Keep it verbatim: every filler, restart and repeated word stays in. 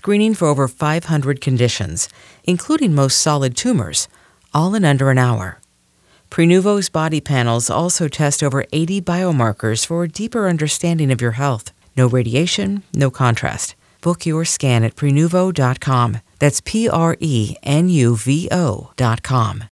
screening for over five hundred conditions, including most solid tumors, all in under an hour. Prenuvo's body panels also test over eighty biomarkers for a deeper understanding of your health. No radiation, no contrast. Book your scan at prenuvo dot com. That's P R E N U V O dot com.